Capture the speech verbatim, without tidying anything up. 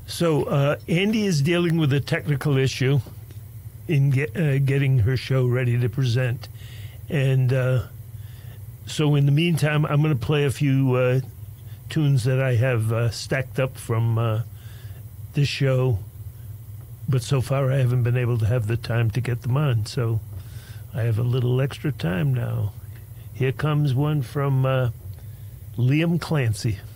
So uh, Andy is dealing with a technical issue in get, uh, getting her show ready to present. And uh, so in the meantime, I'm going to play a few uh, tunes that I have uh, stacked up from uh, this show. But so far, I haven't been able to have the time to get them on. So I have a little extra time now. Here comes one from uh, Liam Clancy.